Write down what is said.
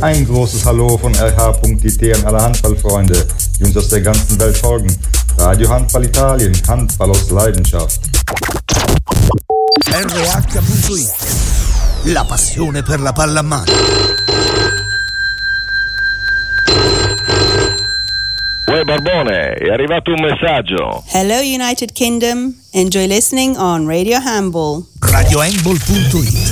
Ein großes Hallo von RH.it an alle Handballfreunde, die uns aus der ganzen Welt folgen. Radio Handball Italien, Handball aus Leidenschaft. RH.it, la passione per la pallamano. Uè Barbone, è arrivato un messaggio. Hello United Kingdom, enjoy listening on Radio Handball. RadioHandball.it,